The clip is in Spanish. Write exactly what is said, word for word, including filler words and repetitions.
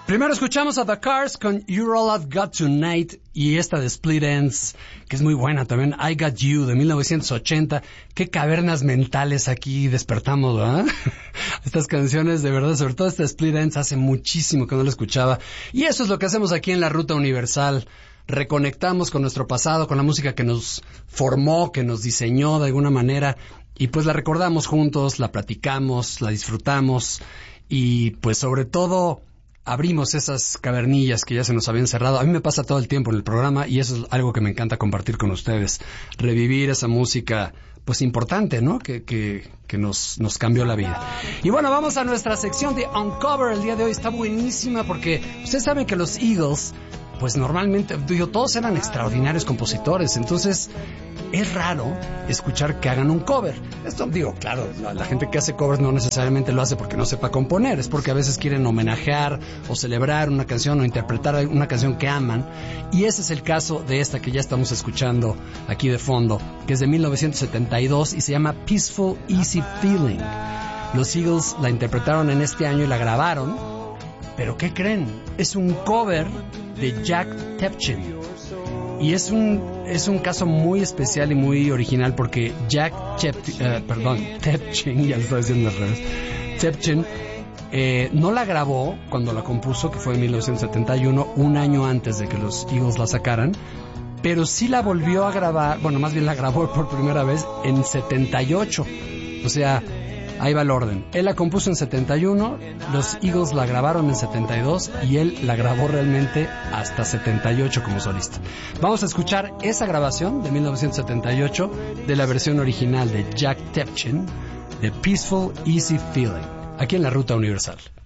Primero escuchamos a The Cars con You're All I've Got Tonight y esta de Split Enz, que es muy buena también, I Got You, de mil novecientos ochenta. Qué cavernas mentales aquí despertamos, ¿verdad? Estas canciones, de verdad, sobre todo esta de Split Enz, hace muchísimo que no la escuchaba. Y eso es lo que hacemos aquí en la Ruta Universal. Reconectamos con nuestro pasado, con la música que nos formó, que nos diseñó de alguna manera, y pues la recordamos juntos, la platicamos, la disfrutamos, y pues sobre todo abrimos esas cavernillas que ya se nos habían cerrado. A mí me pasa todo el tiempo en el programa y eso es algo que me encanta compartir con ustedes. Revivir esa música, pues importante, ¿no? Que, que, que nos, nos cambió la vida. Y bueno, vamos a nuestra sección de Uncover. El día de hoy está buenísima porque ustedes saben que los Eagles, pues normalmente, digo, todos eran extraordinarios compositores. Entonces, es raro escuchar que hagan un cover. Esto, digo, claro, la, la gente que hace covers no necesariamente lo hace porque no sepa componer, es porque a veces quieren homenajear o celebrar una canción o interpretar una canción que aman. Y ese es el caso de esta que ya estamos escuchando aquí de fondo, que es de mil novecientos setenta y dos y se llama Peaceful Easy Feeling. Los Eagles la interpretaron en este año y la grabaron, pero ¿qué creen? Es un cover de Jack Tepchen. Y es un es un caso muy especial y muy original porque Jack Chep, uh, perdón, Tepchen, ya lo estoy diciendo al revés, Tepchen eh, no la grabó cuando la compuso, que fue en mil novecientos setenta y uno, un año antes de que los Eagles la sacaran, pero sí la volvió a grabar, bueno, más bien la grabó por primera vez en setenta y ocho, o sea, ahí va el orden. Él la compuso en setenta y uno, los Eagles la grabaron en setenta y dos y él la grabó realmente hasta setenta y ocho como solista. Vamos a escuchar esa grabación de mil novecientos setenta y ocho de la versión original de Jack Tepchen de Peaceful Easy Feeling, aquí en la Ruta Universal.